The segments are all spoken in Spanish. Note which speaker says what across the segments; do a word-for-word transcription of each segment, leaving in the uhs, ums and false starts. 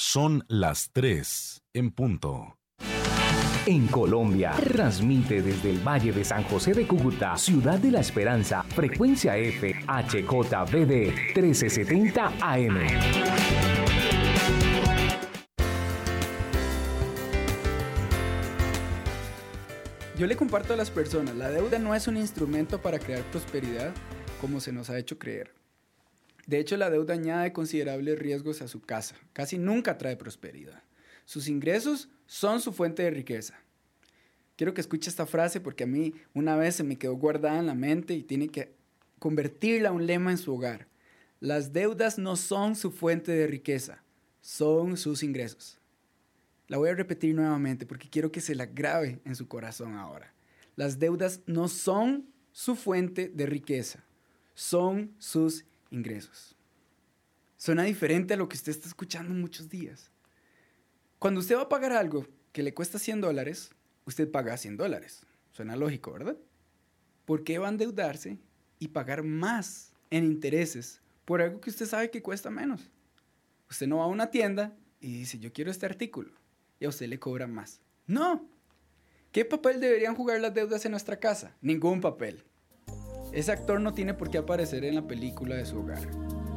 Speaker 1: Son las tres en punto.
Speaker 2: En Colombia, transmite desde el Valle de San José de Cúcuta, Ciudad de la Esperanza, frecuencia F, H J V D trece setenta A M.
Speaker 3: Yo le comparto a las personas, la deuda no es un instrumento para crear prosperidad como se nos ha hecho creer. De hecho, la deuda añade considerables riesgos a su casa. Casi nunca trae prosperidad. Sus ingresos son su fuente de riqueza. Quiero que escuche esta frase porque a mí una vez se me quedó guardada en la mente y tiene que convertirla a un lema en su hogar. Las deudas no son su fuente de riqueza, son sus ingresos. La voy a repetir nuevamente porque quiero que se la grabe en su corazón ahora. Las deudas no son su fuente de riqueza, son sus ingresos. Suena diferente a lo que usted está escuchando muchos días. Cuando usted va a pagar algo que le cuesta cien dólares, usted paga cien dólares. Suena lógico, ¿verdad? ¿Por qué va a endeudarse y pagar más en intereses por algo que usted sabe que cuesta menos? Usted no va a una tienda y dice, yo quiero este artículo, y a usted le cobran más. No. ¿Qué papel deberían jugar las deudas en nuestra casa? Ningún papel. Ese actor no tiene por qué aparecer en la película de su hogar.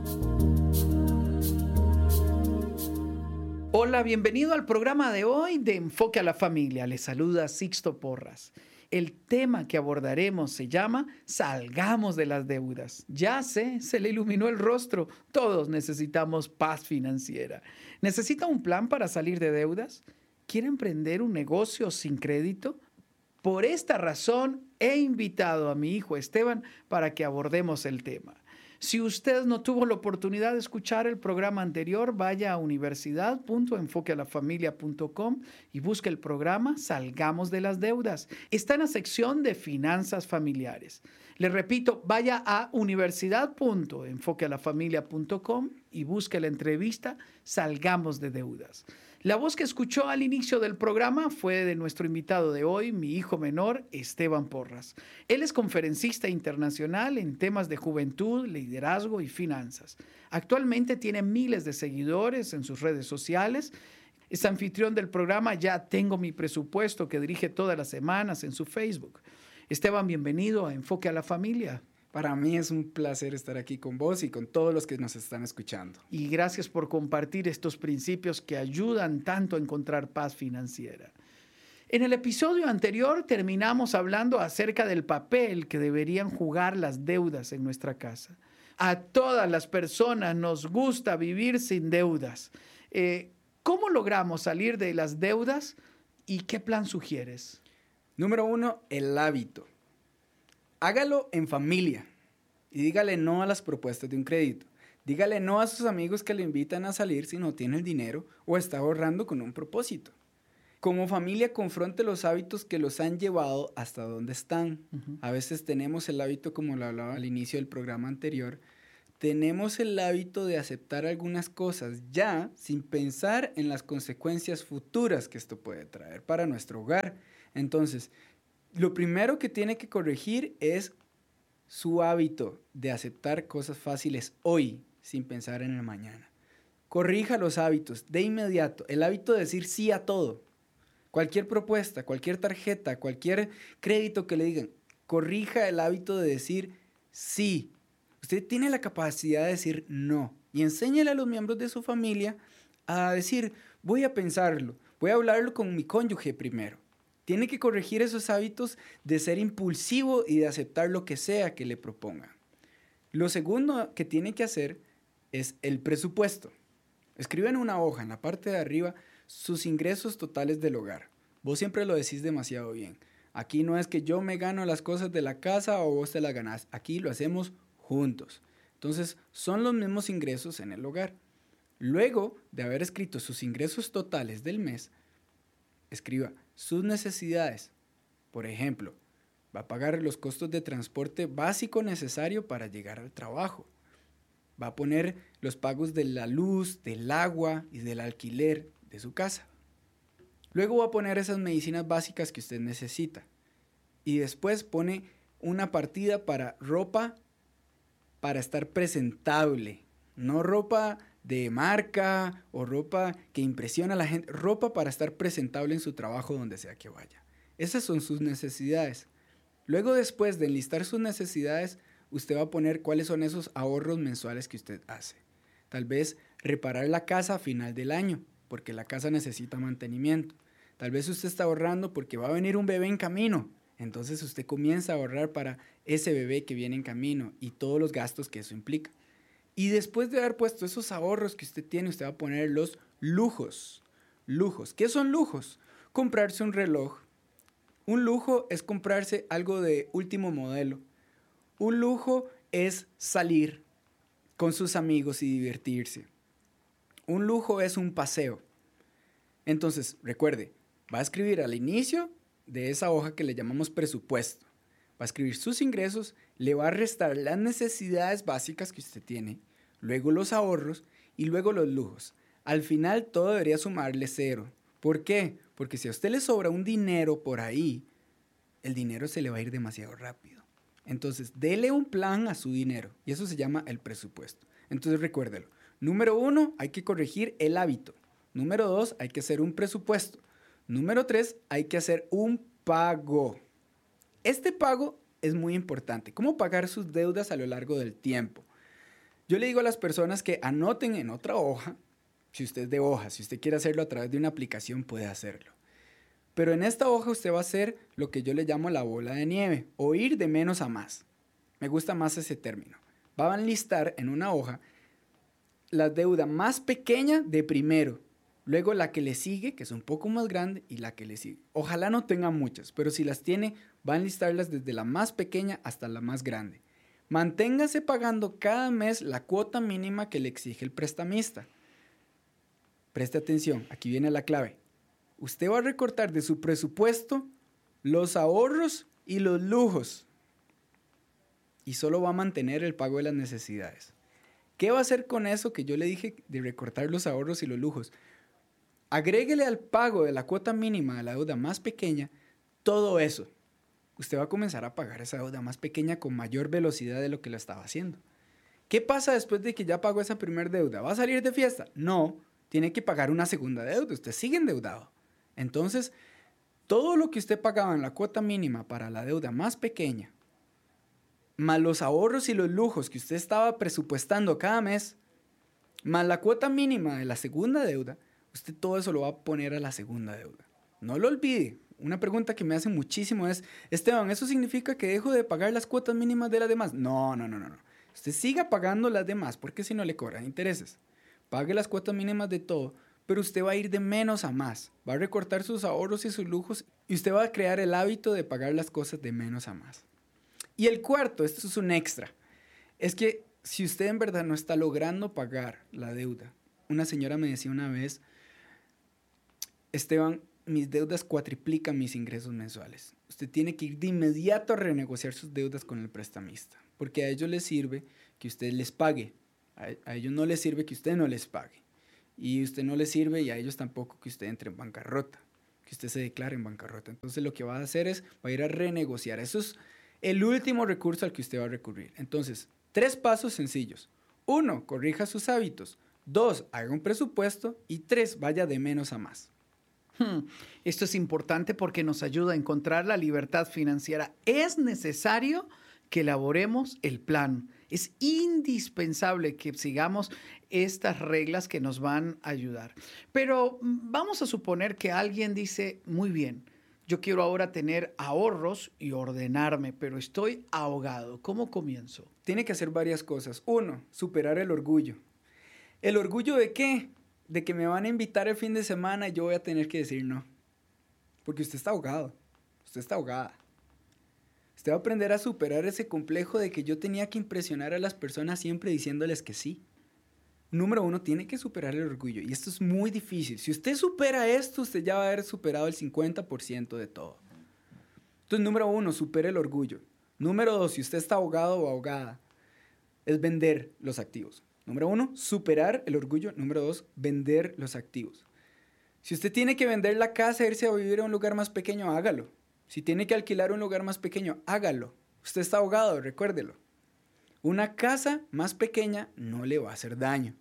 Speaker 4: Hola, bienvenido al programa de hoy de Enfoque a la Familia. Les saluda Sixto Porras. El tema que abordaremos se llama Salgamos de las deudas. Ya sé, se le iluminó el rostro. Todos necesitamos paz financiera. ¿Necesita un plan para salir de deudas? ¿Quiere emprender un negocio sin crédito? Por esta razón he invitado a mi hijo Esteban para que abordemos el tema. Si usted no tuvo la oportunidad de escuchar el programa anterior, vaya a universidad punto enfoque a la familia punto com y busque el programa Salgamos de las Deudas. Está en la sección de finanzas familiares. Le repito, vaya a universidad punto enfoque a la familia punto com y busque la entrevista Salgamos de Deudas. La voz que escuchó al inicio del programa fue de nuestro invitado de hoy, mi hijo menor, Esteban Porras. Él es conferencista internacional en temas de juventud, liderazgo y finanzas. Actualmente tiene miles de seguidores en sus redes sociales. Es anfitrión del programa Ya Tengo Mi Presupuesto, que dirige todas las semanas en su Facebook. Esteban, bienvenido a Enfoque a la Familia.
Speaker 3: Para mí es un placer estar aquí con vos y con todos los que nos están escuchando.
Speaker 4: Y gracias por compartir estos principios que ayudan tanto a encontrar paz financiera. En el episodio anterior terminamos hablando acerca del papel que deberían jugar las deudas en nuestra casa. A todas las personas nos gusta vivir sin deudas. Eh, ¿Cómo logramos salir de las deudas y qué plan sugieres?
Speaker 3: Número uno, el hábito. Hágalo en familia y dígale no a las propuestas de un crédito. Dígale no a sus amigos que le invitan a salir si no tiene el dinero o está ahorrando con un propósito. Como familia, confronte los hábitos que los han llevado hasta donde están. Uh-huh. A veces tenemos el hábito, como lo hablaba al inicio del programa anterior, tenemos el hábito de aceptar algunas cosas ya sin pensar en las consecuencias futuras que esto puede traer para nuestro hogar. Entonces, lo primero que tiene que corregir es su hábito de aceptar cosas fáciles hoy sin pensar en el mañana. Corrija los hábitos de inmediato. El hábito de decir sí a todo. Cualquier propuesta, cualquier tarjeta, cualquier crédito que le digan, corrija el hábito de decir sí. Usted tiene la capacidad de decir no. Y enséñale a los miembros de su familia a decir, voy a pensarlo, voy a hablarlo con mi cónyuge primero. Tiene que corregir esos hábitos de ser impulsivo y de aceptar lo que sea que le propongan. Lo segundo que tiene que hacer es el presupuesto. Escribe en una hoja, en la parte de arriba, sus ingresos totales del hogar. Vos siempre lo decís demasiado bien. Aquí no es que yo me gano las cosas de la casa o vos te las ganás. Aquí lo hacemos juntos. Entonces, son los mismos ingresos en el hogar. Luego de haber escrito sus ingresos totales del mes, escriba sus necesidades. Por ejemplo, va a pagar los costos de transporte básico necesario para llegar al trabajo. Va a poner los pagos de la luz, del agua y del alquiler de su casa. Luego va a poner esas medicinas básicas que usted necesita. Y después pone una partida para ropa para estar presentable. No ropa de marca o ropa que impresiona a la gente, ropa para estar presentable en su trabajo donde sea que vaya. Esas son sus necesidades. Luego, después de enlistar sus necesidades, usted va a poner cuáles son esos ahorros mensuales que usted hace. Tal vez reparar la casa a final del año, porque la casa necesita mantenimiento. Tal vez usted está ahorrando porque va a venir un bebé en camino. Entonces usted comienza a ahorrar para ese bebé que viene en camino y todos los gastos que eso implica. Y después de haber puesto esos ahorros que usted tiene, usted va a poner los lujos. Lujos. ¿Qué son lujos? Comprarse un reloj. Un lujo es comprarse algo de último modelo. Un lujo es salir con sus amigos y divertirse. Un lujo es un paseo. Entonces, recuerde, va a escribir al inicio de esa hoja que le llamamos presupuesto. Va a escribir sus ingresos, le va a restar las necesidades básicas que usted tiene, luego los ahorros y luego los lujos. Al final todo debería sumarle cero. ¿Por qué? Porque si a usted le sobra un dinero por ahí, el dinero se le va a ir demasiado rápido. Entonces, dele un plan a su dinero y eso se llama el presupuesto. Entonces, recuérdelo. Número uno, hay que corregir el hábito. Número dos, hay que hacer un presupuesto. Número tres, hay que hacer un pago. Este pago es muy importante. ¿Cómo pagar sus deudas a lo largo del tiempo? Yo le digo a las personas que anoten en otra hoja, si usted es de hoja, si usted quiere hacerlo a través de una aplicación, puede hacerlo. Pero en esta hoja usted va a hacer lo que yo le llamo la bola de nieve, o ir de menos a más. Me gusta más ese término. Va a enlistar en una hoja la deuda más pequeña de primero, luego la que le sigue, que es un poco más grande, y la que le sigue. Ojalá no tenga muchas, pero si las tiene, va a enlistarlas desde la más pequeña hasta la más grande. Manténgase pagando cada mes la cuota mínima que le exige el prestamista. Preste atención, aquí viene la clave. Usted va a recortar de su presupuesto los ahorros y los lujos y solo va a mantener el pago de las necesidades. ¿Qué va a hacer con eso que yo le dije de recortar los ahorros y los lujos? Agréguele al pago de la cuota mínima de la deuda más pequeña todo eso. Usted va a comenzar a pagar esa deuda más pequeña con mayor velocidad de lo que lo estaba haciendo. ¿Qué pasa después de que ya pagó esa primera deuda? ¿Va a salir de fiesta? No, tiene que pagar una segunda deuda. Usted sigue endeudado. Entonces, todo lo que usted pagaba en la cuota mínima para la deuda más pequeña, más los ahorros y los lujos que usted estaba presupuestando cada mes, más la cuota mínima de la segunda deuda, usted todo eso lo va a poner a la segunda deuda. No lo olvide. Una pregunta que me hacen muchísimo es, Esteban, ¿eso significa que dejo de pagar las cuotas mínimas de las demás? No, no, no, no. no. Usted siga pagando las demás porque si no le cobran intereses. Pague las cuotas mínimas de todo, pero usted va a ir de menos a más. Va a recortar sus ahorros y sus lujos y usted va a crear el hábito de pagar las cosas de menos a más. Y el cuarto, esto es un extra, es que si usted en verdad no está logrando pagar la deuda, una señora me decía una vez, Esteban, mis deudas cuatriplican mis ingresos mensuales. Usted tiene que ir de inmediato a renegociar sus deudas con el prestamista, porque a ellos les sirve que usted les pague, a, a ellos no les sirve que usted no les pague. Y usted no les sirve y a ellos tampoco que usted entre en bancarrota, que usted se declare en bancarrota. Entonces lo que va a hacer es, va a ir a renegociar. Eso es el último recurso al que usted va a recurrir. Entonces, tres pasos sencillos. Uno, corrija sus hábitos. Dos, haga un presupuesto. Y tres, vaya de menos a más.
Speaker 4: Hmm. Esto es importante porque nos ayuda a encontrar la libertad financiera. Es necesario que elaboremos el plan. Es indispensable que sigamos estas reglas que nos van a ayudar. Pero vamos a suponer que alguien dice, muy bien, yo quiero ahora tener ahorros y ordenarme, pero estoy ahogado. ¿Cómo comienzo?
Speaker 3: Tiene que hacer varias cosas. Uno, superar el orgullo. ¿El orgullo de qué? De que me van a invitar el fin de semana y yo voy a tener que decir no. Porque usted está ahogado. Usted está ahogada. Usted va a aprender a superar ese complejo de que yo tenía que impresionar a las personas siempre diciéndoles que sí. Número uno, tiene que superar el orgullo. Y esto es muy difícil. Si usted supera esto, usted ya va a haber superado el cincuenta por ciento de todo. Entonces, número uno, supere el orgullo. Número dos, si usted está ahogado o ahogada, es vender los activos. Número uno, superar el orgullo. Número dos, vender los activos. Si usted tiene que vender la casa e irse a vivir a un lugar más pequeño, hágalo. Si tiene que alquilar un lugar más pequeño, hágalo. Usted está ahogado, recuérdelo. Una casa más pequeña no le va a hacer daño.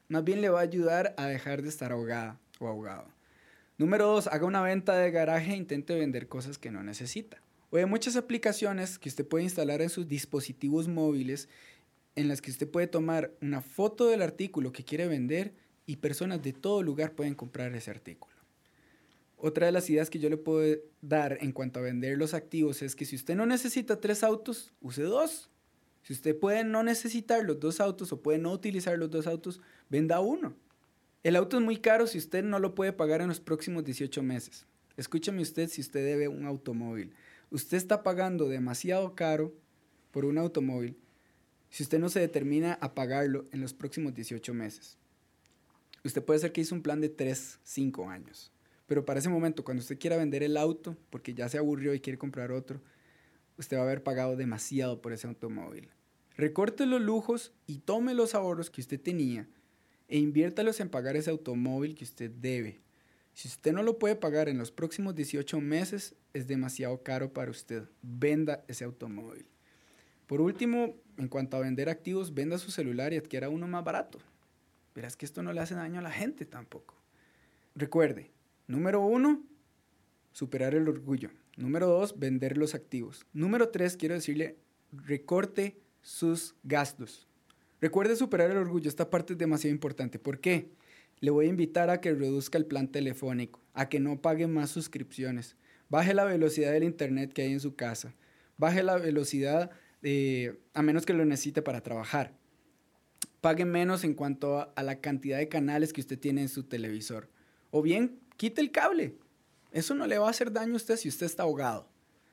Speaker 3: Más bien le va a ayudar a dejar de estar ahogada o ahogado. Número dos, haga una venta de garaje e intente vender cosas que no necesita. O hay muchas aplicaciones que usted puede instalar en sus dispositivos móviles en las que usted puede tomar una foto del artículo que quiere vender y personas de todo lugar pueden comprar ese artículo. Otra de las ideas que yo le puedo dar en cuanto a vender los activos es que si usted no necesita tres autos, use dos. Si usted puede no necesitar los dos autos o puede no utilizar los dos autos, venda uno. El auto es muy caro si usted no lo puede pagar en los próximos dieciocho meses. Escúchame usted si usted debe un automóvil. Usted está pagando demasiado caro por un automóvil si usted no se determina a pagarlo en los próximos dieciocho meses. Usted puede ser que hizo un plan de tres, cinco años. Pero para ese momento, cuando usted quiera vender el auto, porque ya se aburrió y quiere comprar otro, usted va a haber pagado demasiado por ese automóvil. Recorte los lujos y tome los ahorros que usted tenía e inviértalos en pagar ese automóvil que usted debe. Si usted no lo puede pagar en los próximos dieciocho meses, es demasiado caro para usted. Venda ese automóvil. Por último, en cuanto a vender activos, venda su celular y adquiera uno más barato. Verás que esto no le hace daño a la gente tampoco. Recuerde, número uno, superar el orgullo. Número dos, vender los activos. Número tres, quiero decirle, recorte sus gastos. Recuerde superar el orgullo. Esta parte es demasiado importante. ¿Por qué? Le voy a invitar a que reduzca el plan telefónico, a que no pague más suscripciones. Baje la velocidad del internet que hay en su casa. Baje la velocidad, eh, a menos que lo necesite para trabajar. Pague menos en cuanto a, a la cantidad de canales que usted tiene en su televisor. O bien, quite el cable. Eso no le va a hacer daño a usted si usted está ahogado.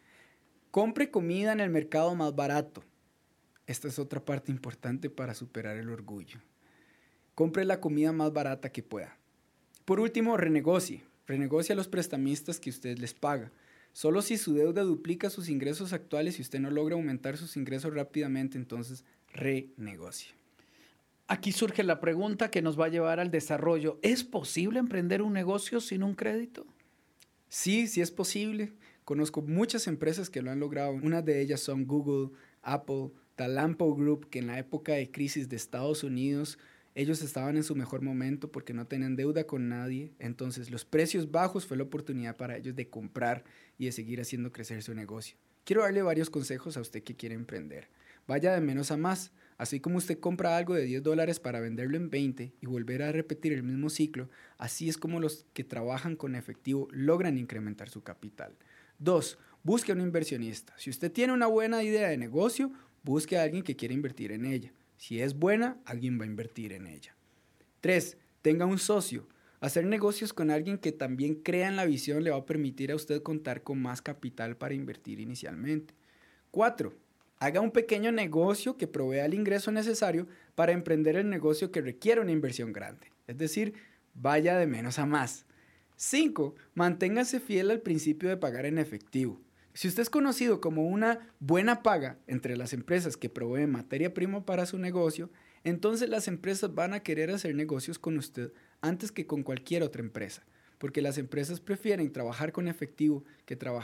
Speaker 3: Compre comida en el mercado más barato. Esta es otra parte importante para superar el orgullo. Compre la comida más barata que pueda. Por último, renegocie. Renegocie a los prestamistas que usted les paga. Solo si su deuda duplica sus ingresos actuales y usted no logra aumentar sus ingresos rápidamente, entonces renegocie.
Speaker 4: Aquí surge la pregunta que nos va a llevar al desarrollo. ¿Es posible emprender un negocio sin un crédito?
Speaker 3: Sí, sí es posible. Conozco muchas empresas que lo han logrado. Unas de ellas son Google, Apple, Talampo Group, que en la época de crisis de Estados Unidos, ellos estaban en su mejor momento porque no tenían deuda con nadie. Entonces, los precios bajos fue la oportunidad para ellos de comprar y de seguir haciendo crecer su negocio. Quiero darle varios consejos a usted que quiere emprender. Vaya de menos a más. Así como usted compra algo de diez dólares para venderlo en veinte y volver a repetir el mismo ciclo, así es como los que trabajan con efectivo logran incrementar su capital. Dos, busque a un inversionista. Si usted tiene una buena idea de negocio, busque a alguien que quiera invertir en ella. Si es buena, alguien va a invertir en ella. Tres, tenga un socio. Hacer negocios con alguien que también crea en la visión le va a permitir a usted contar con más capital para invertir inicialmente. Cuatro, haga un pequeño negocio que provea el ingreso necesario para emprender el negocio que requiere una inversión grande. Es decir, vaya de menos a más. Cinco, manténgase fiel al principio de pagar en efectivo. Si usted es conocido como una buena paga entre las empresas que proveen materia prima para su negocio, entonces las empresas van a querer hacer negocios con usted antes que con cualquier otra empresa, porque las empresas prefieren trabajar con efectivo que trabajar